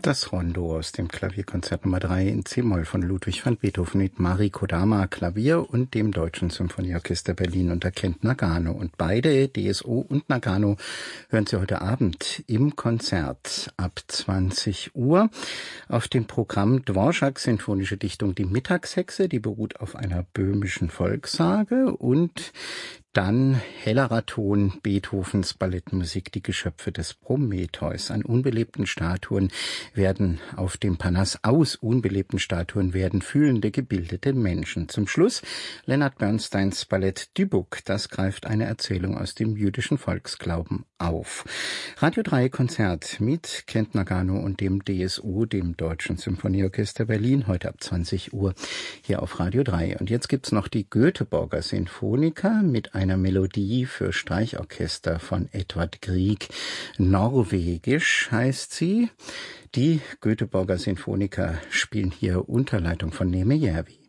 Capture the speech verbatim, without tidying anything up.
Das Rondo aus dem Klavierkonzert Nummer drei in C-Moll von Ludwig van Beethoven mit Mari Kodama Klavier und dem Deutschen Symphonieorchester Berlin unter Kent Nagano. Und beide, D S O und Nagano, hören Sie heute Abend im Konzert ab zwanzig Uhr. Auf dem Programm Dvorak Sinfonische Dichtung Die Mittagshexe, die beruht auf einer böhmischen Volkssage, und dann hellerer Ton Beethovens Ballettmusik, die Geschöpfe des Prometheus. An unbelebten Statuen werden auf dem Parnass, aus unbelebten Statuen werden fühlende, gebildete Menschen. Zum Schluss Leonard Bernsteins Ballett Dybbuk. Das greift eine Erzählung aus dem jüdischen Volksglauben auf. Radio drei Konzert mit Kent Nagano und dem D S O, dem Deutschen Symphonieorchester Berlin, heute ab zwanzig Uhr hier auf Radio drei. Und jetzt gibt's noch die Göteborger Sinfoniker mit einer Melodie für Streichorchester von Edvard Grieg. Norwegisch heißt sie. Die Göteborger Sinfoniker spielen hier unter Leitung von Neeme Järvi.